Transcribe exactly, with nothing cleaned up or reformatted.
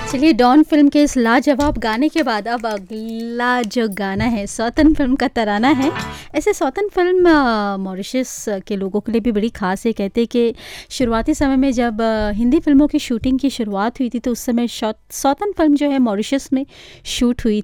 चलिए, don film के इस लाजवाब गाने के बाद अब अगला जो गाना है सौतन फ़िल्म का तराना है। ऐसे सौतन फ़िल्म अ, मॉरिशस के लोगों के लिए भी बड़ी ख़ास है। कहते हैं कि शुरुआती समय में जब अ, हिंदी फ़िल्मों की शूटिंग की शुरुआत हुई थी तो उस समय शौत सौतन फ़िल्म जो है मॉरिशस में शूट हुई